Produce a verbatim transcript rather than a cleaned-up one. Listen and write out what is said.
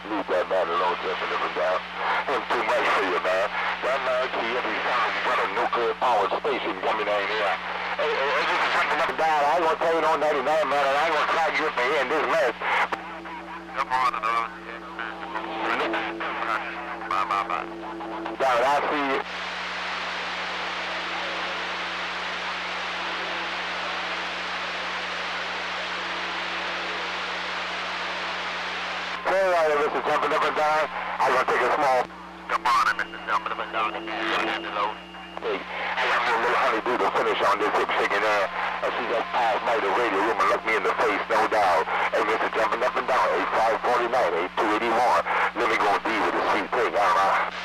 Leave that man alone, jumping up and down. It's too much for you, man. That man see every time you got a nuclear powered station coming down here. Hey, hey, hey, this is jumping up and down. I ain't gonna tell you no ninety-nine, man, and I ain't gonna try to get me in this mess. Come on, uh, bye, bye, bye. Down, I see you. All right, Mister Jumping Up and Down. I'm gonna take a small. Good morning, Mister Jumping Up and Down. Hello. Hey, I got a little honeydew to finish on this hip shaking there. And she just passed by the radio room and looked me in the face, no doubt. Hey, Mister Jumping Up and Down, eight five four nine, eight two eight one. Let me go and deal with this sweet thing, all right?